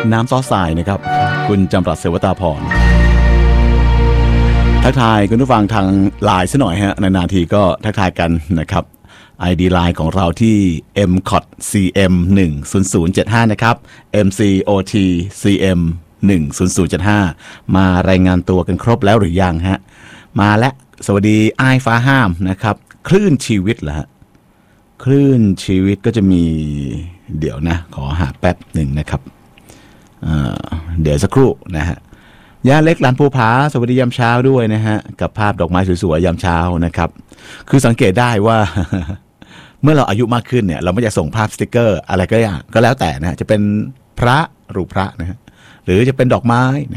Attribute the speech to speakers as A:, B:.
A: น้ำซอสทรายนะครับคุณจำรัดเสวตาพรทักทายคุณผู้ฟังทางไลน์ซะหน่อยฮะนานๆทีก็ทักทายกันนะครับ ID ไลน์ของเราที่ mcotcm10075 นะครับ mcotcm 10075มารายงานตัวกันครบแล้วหรือยังฮะมาแล้วสวัสดีอ้ายฟ้าห้ามนะครับคลื่นชีวิตเหรอฮะคลื่นชีวิตก็จะมีเดี๋ยวนะขอหาแป๊บหนึ่งนะครับเดี๋ยวสักครู่นะฮะย่าเล็กหลานภูผาสวัสดียามเช้าด้วยนะฮะกับภาพดอกไม้สวยๆยามเช้านะครับคือสังเกตได้ว่า เมื่อเราอายุมากขึ้นเนี่ยเราไม่จะส่งภาพสติกเกอร์อะไรก็แล้วแต่นะจะเป็นพระรูปพระนะฮะหรือจะเป็นดอกไม้